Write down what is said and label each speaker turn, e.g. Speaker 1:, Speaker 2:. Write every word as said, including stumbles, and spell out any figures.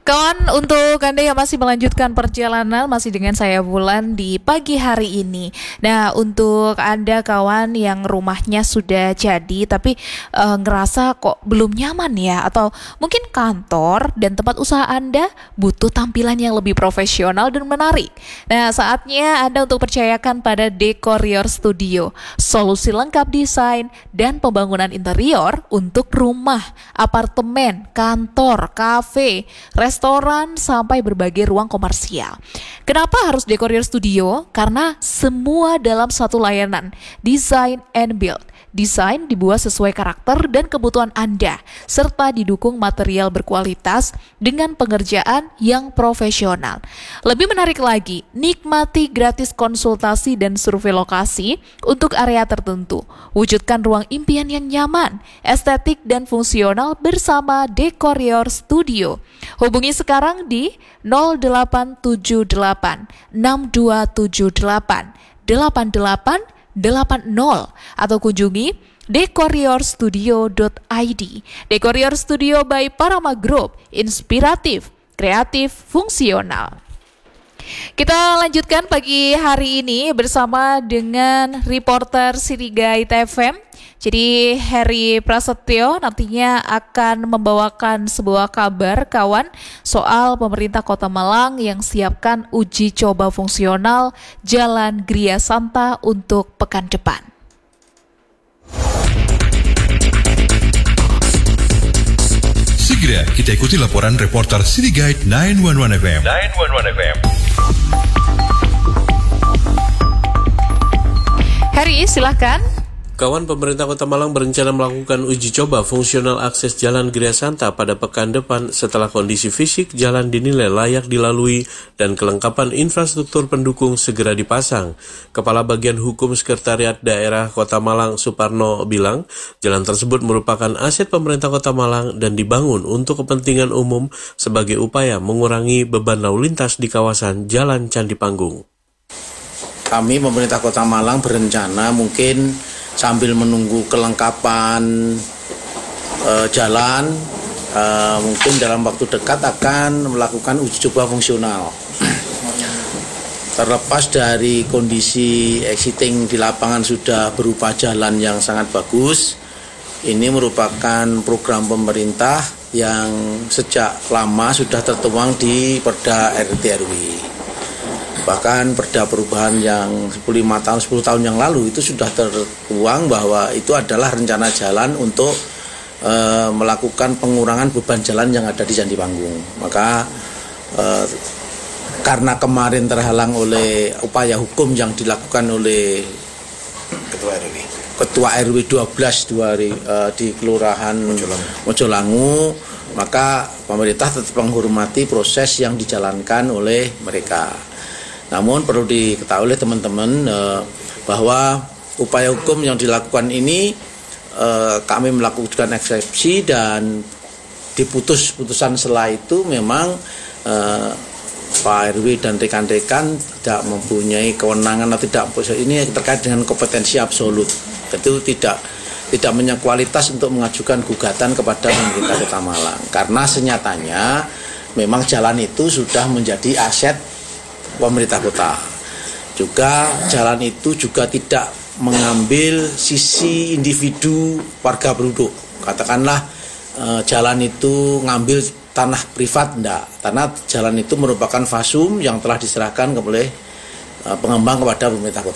Speaker 1: Kawan, untuk Anda yang masih melanjutkan perjalanan, masih dengan saya Wulan di pagi hari ini. Nah, untuk Anda kawan yang rumahnya sudah jadi tapi e, ngerasa kok belum nyaman ya, atau mungkin kantor dan tempat usaha Anda butuh tampilan yang lebih profesional dan menarik. Nah, saatnya Anda untuk percayakan pada Dekorior Studio, solusi lengkap desain dan pembangunan interior untuk rumah, apartemen, kantor, kafe, restoran, sampai berbagai ruang komersial. Kenapa harus Dekorior Studio? Karena semua dalam satu layanan, design and build. Desain dibuat sesuai karakter dan kebutuhan Anda, serta didukung material berkualitas dengan pengerjaan yang profesional. Lebih menarik lagi, nikmati gratis konsultasi dan survei lokasi untuk area tertentu. Wujudkan ruang impian yang nyaman, estetik dan fungsional bersama Dekorior Studio. Hubungi sekarang di nol delapan tujuh delapan enam dua tujuh delapan delapan delapan delapan nol atau kunjungi dekorior studio dot i d. Dekorior Studio by Parama Group, inspiratif, kreatif, fungsional. Kita lanjutkan pagi hari ini bersama dengan reporter Sirigait F M. Jadi Heri Prasetyo nantinya akan membawakan sebuah kabar kawan soal pemerintah Kota Malang yang siapkan uji coba fungsional Jalan Gria Santa untuk pekan depan.
Speaker 2: Segera kita ikuti laporan reporter Sirigait sembilan satu satu F M. sembilan satu satu F M.
Speaker 1: Heri, silahkan.
Speaker 3: Kawan, pemerintah Kota Malang berencana melakukan uji coba fungsional akses Jalan Gria Santa pada pekan depan setelah kondisi fisik jalan dinilai layak dilalui dan kelengkapan infrastruktur pendukung segera dipasang. Kepala Bagian Hukum Sekretariat Daerah Kota Malang, Suparno, bilang jalan tersebut merupakan aset pemerintah Kota Malang dan dibangun untuk kepentingan umum sebagai upaya mengurangi beban lalu lintas di kawasan Jalan Candi Panggung.
Speaker 4: Kami pemerintah Kota Malang berencana mungkin sambil menunggu kelengkapan e, jalan, e, mungkin dalam waktu dekat akan melakukan uji coba fungsional. Terlepas dari kondisi exiting di lapangan sudah berupa jalan yang sangat bagus, ini merupakan program pemerintah yang sejak lama sudah tertuang di Perda R T R W. Bahkan Perda Perubahan yang sepuluh tahun, sepuluh tahun yang lalu itu sudah tertuang bahwa itu adalah rencana jalan untuk e, melakukan pengurangan beban jalan yang ada di Candi Panggung. Maka e, karena kemarin terhalang oleh upaya hukum yang dilakukan oleh Ketua R W Ketua R W dua belas dua hari, e, di Kelurahan Mojolangu, maka pemerintah tetap menghormati proses yang dijalankan oleh mereka. Namun perlu diketahui oleh teman-teman eh, bahwa upaya hukum yang dilakukan ini eh, kami melakukan eksepsi dan diputus putusan setelah itu memang eh, Pak R W dan rekan-rekan tidak mempunyai kewenangan atau tidak, ini terkait dengan kompetensi absolut. Itu tidak tidak punya kualitas untuk mengajukan gugatan kepada pemerintah Kota Malang karena senyatanya memang jalan itu sudah menjadi aset pemerintah kota. Juga jalan itu juga tidak mengambil sisi individu warga penduduk. Katakanlah eh, jalan itu ngambil tanah privat, enggak. Karena jalan itu merupakan fasum yang telah diserahkan oleh eh, pengembang kepada pemerintah kota.